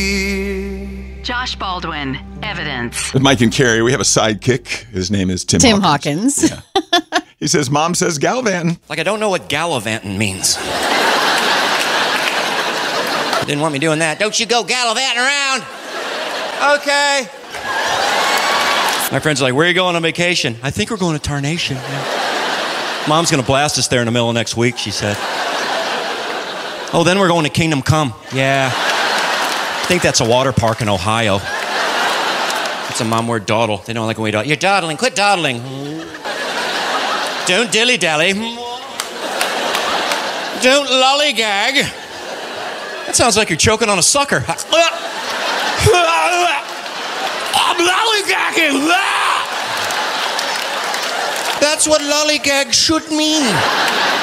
Josh Baldwin, Evidence. With Mike and Carrie, we have a sidekick. His name is Tim Hawkins. Yeah. He says, Mom says gallivanting. Like, I don't know what gallivanting means. Didn't want me doing that. Don't you go gallivanting around. Okay. My friends are like, where are you going on vacation? I think we're going to Tarnation. Yeah. Mom's going to blast us there in the middle of next week, she said. Oh, then we're going to Kingdom Come. Yeah. I think that's a water park in Ohio. It's a mom word dawdle. They don't like when we dawdle. You're dawdling. Quit dawdling. Don't dilly-dally. Don't lollygag. That sounds like you're choking on a sucker. I'm lollygagging. That's what lollygag should mean.